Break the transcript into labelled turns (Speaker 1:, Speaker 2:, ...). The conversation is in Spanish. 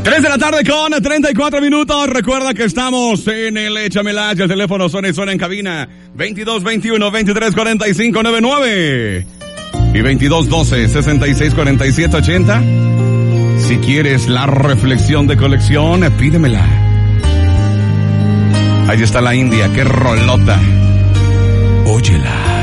Speaker 1: 3 de la tarde con 34 minutos. Recuerda que estamos en el Échamela. El teléfono suena y suena en cabina. 2221-2345-99 y 2212-6647-80. Si quieres la reflexión de colección, pídemela. Ahí está la India, qué rolota. Óyela.